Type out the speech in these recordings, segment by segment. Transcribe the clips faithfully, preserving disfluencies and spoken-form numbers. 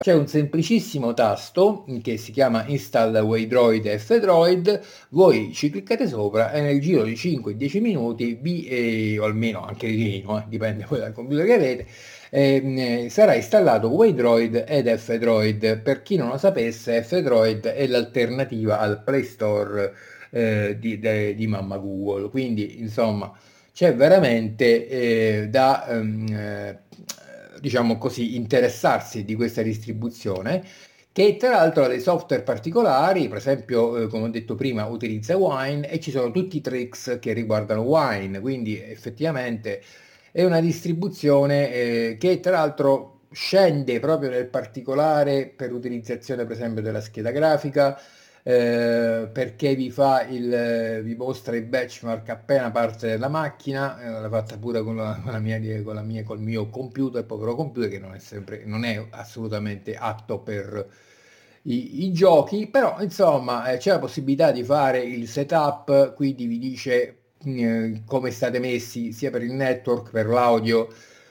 C'è un semplicissimo tasto che si chiama Install Waydroid F-Droid, voi ci cliccate sopra e nel giro di cinque dieci minuti vi, eh, o almeno anche di meno, eh, dipende poi dal computer che avete, eh, sarà installato Waydroid ed F-Droid. Per chi non lo sapesse, F-Droid è l'alternativa al Play Store eh, di, de, di mamma Google, quindi insomma c'è veramente eh, da ehm, eh, diciamo così interessarsi di questa distribuzione, che tra l'altro ha dei software particolari. Per esempio, eh, come ho detto prima, utilizza Wine e ci sono tutti i tricks che riguardano Wine, quindi effettivamente è una distribuzione eh, che tra l'altro scende proprio nel particolare per utilizzazione per esempio della scheda grafica, eh, perché vi fa il, vi mostra il benchmark appena parte della macchina. Eh, l'ho fatta pure con la, con la mia, con la mia, col mio computer, povero computer che non è sempre, non è assolutamente atto per i, i giochi, però insomma eh, c'è la possibilità di fare il setup, quindi vi dice eh, come state messi sia per il network, per l'audio,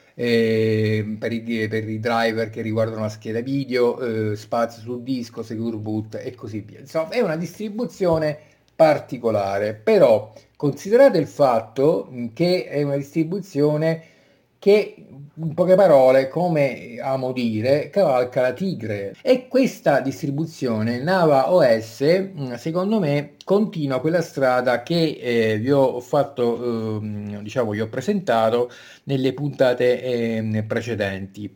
eh, per, i, per i driver che riguardano la scheda video, eh, spazio sul disco, secure boot e così via. Insomma, è una distribuzione particolare, però considerate il fatto che è una distribuzione che, in poche parole, come amo dire, cavalca la tigre. E questa distribuzione Nava O S, secondo me, continua quella strada che eh, vi ho fatto, eh, diciamo, vi ho presentato nelle puntate eh, precedenti.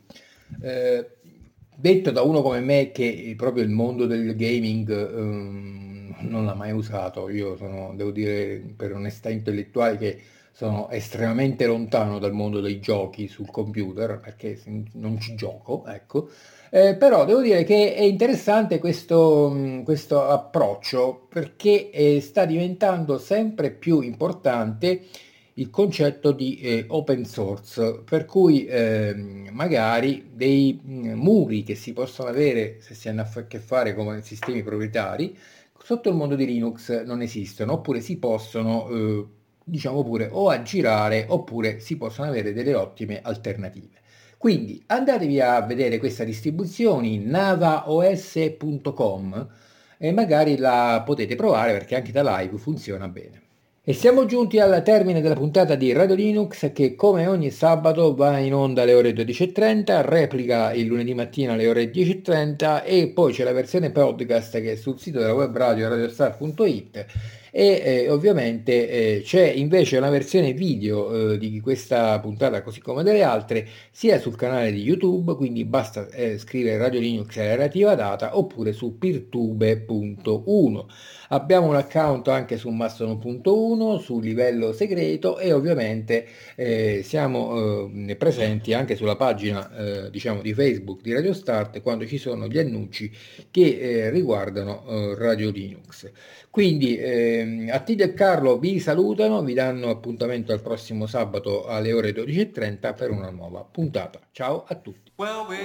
Eh, detto da uno come me che proprio il mondo del gaming ehm, non l'ha mai usato, io sono, devo dire per onestà intellettuale, che sono estremamente lontano dal mondo dei giochi sul computer perché non ci gioco, ecco. Eh, però devo dire che è interessante questo, mh, questo approccio, perché eh, sta diventando sempre più importante il concetto di eh, open source, per cui ehm, magari dei mh, muri che si possono avere se si hanno a che fare con sistemi proprietari sotto il mondo di Linux non esistono, oppure si possono eh, diciamo pure o aggirare, oppure si possono avere delle ottime alternative. Quindi andatevi a vedere questa distribuzione navaos punto com e magari la potete provare, perché anche da live funziona bene. E siamo giunti al termine della puntata di Radio Linux, che come ogni sabato va in onda alle ore dodici e trenta, replica il lunedì mattina alle ore dieci e trenta e poi c'è la versione podcast che è sul sito della web radio radiostar punto it. E eh, ovviamente eh, c'è invece una versione video eh, di questa puntata, così come delle altre, sia sul canale di YouTube, quindi basta eh, scrivere Radio Linux e la relativa data, oppure su peertube punto uno. Abbiamo un account anche su mastodon punto uno, sul livello segreto, e ovviamente eh, siamo eh, presenti anche sulla pagina eh, diciamo di Facebook di Radio Start quando ci sono gli annunci che eh, riguardano eh, Radio Linux. Quindi ehm, Attilio e Carlo vi salutano, vi danno appuntamento al prossimo sabato alle ore dodici e trenta per una nuova puntata. Ciao a tutti.